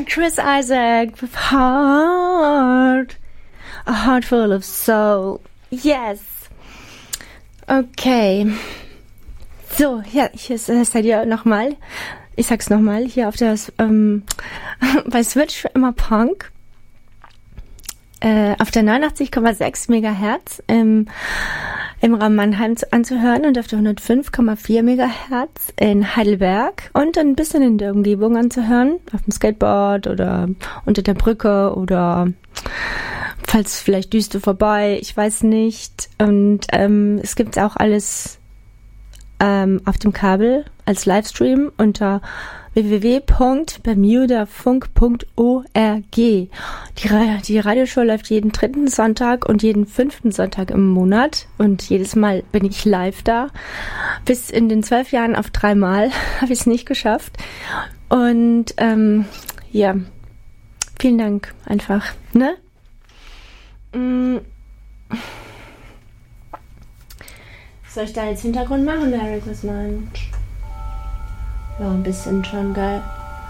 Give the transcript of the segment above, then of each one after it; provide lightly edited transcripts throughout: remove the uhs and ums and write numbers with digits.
Chris Isaak with Heart. A heart full of soul. Yes. Okay. So, ja, hier seid ihr nochmal. Ich sag's nochmal. Hier auf der, bei Switch für immer Punk. Auf der 89,6 Megahertz im Raum Mannheim anzuhören und auf der 105,4 Megahertz in Heidelberg und ein bisschen in der Umgebung anzuhören, auf dem Skateboard oder unter der Brücke oder falls vielleicht düste vorbei, ich weiß nicht. Und es gibt auch alles auf dem Kabel als Livestream unter www.bermudafunk.org. Die Radioshow läuft jeden 3. Sonntag und jeden 5. Sonntag im Monat und jedes Mal bin ich live da. Bis in den 12 Jahren auf 3 Mal habe ich es nicht geschafft. Und ja, vielen Dank einfach, ne? Soll ich da jetzt Hintergrund machen, Derek? Was meinst du? Ja, ein bisschen schon, geil.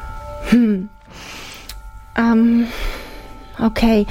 Okay.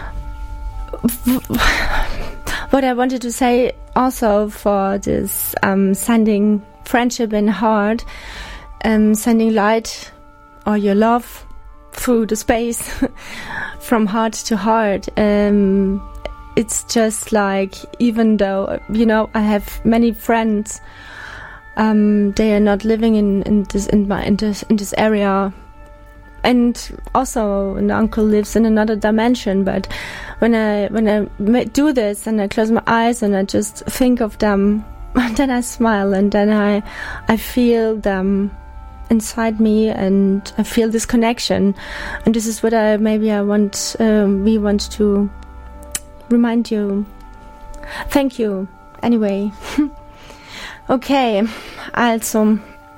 What I wanted to say also for this sending friendship and heart, sending light or your love through the space from heart to heart. It's just like, even though, you know, I have many friends, they are not living in this area, and also an uncle lives in another dimension. But when I do this and I close my eyes and I just think of them, then I smile and then I feel them inside me and I feel this connection. And this is what we want to remind you. Thank you. Anyway. Okay, also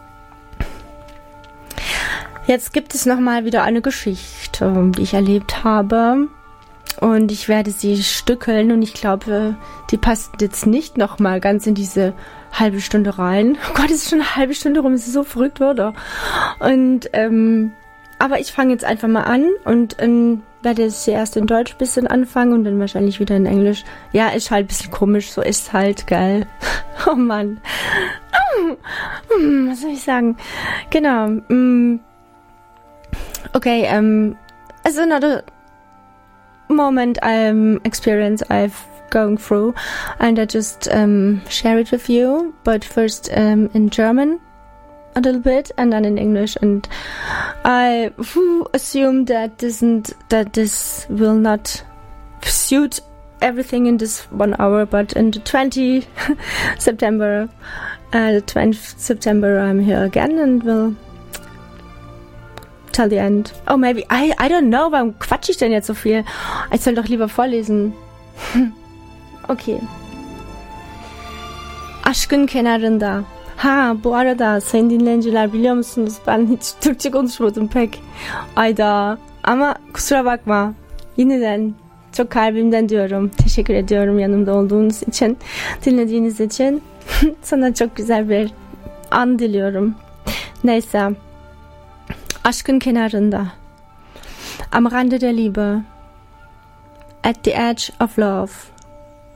jetzt gibt es nochmal wieder eine Geschichte, die ich erlebt habe und ich werde sie stückeln und ich glaube, die passt jetzt nicht nochmal ganz in diese halbe Stunde rein. Oh Gott, es ist schon eine halbe Stunde rum, es ist so verrückt, oder? Und aber ich fange jetzt einfach mal an und werde es zuerst in Deutsch ein bisschen anfangen und dann wahrscheinlich wieder in Englisch. Ja, ist halt ein bisschen komisch, so ist halt, geil. Oh Mann. Was soll ich sagen? Genau. Okay, as another moment experience I've going through and I just share it with you, but first in German a little bit and then in English, and I assume that this will not suit everything in this 1 hour, but in the 20th September I'm here again and will till the end. Oh, maybe, I don't know, warum quatsche ich denn jetzt so viel? Ich soll doch lieber vorlesen. Okay. Aşkın kenarında. Ha, bu arada sayın dinleyiciler, biliyor musunuz ben hiç Türkçe konuşmadım pek. Ayda. Ama kusura bakma. Yeniden çok kalbimden diyorum. Teşekkür ediyorum yanımda olduğunuz için, dinlediğiniz için. Sana çok güzel bir an diliyorum. Neyse. Aşkın kenarında. Am Rande der Liebe. At the edge of love.